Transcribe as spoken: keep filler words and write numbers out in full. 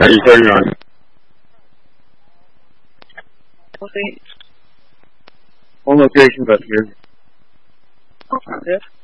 How you turn on? Okay. Home location, but here. Oh, there.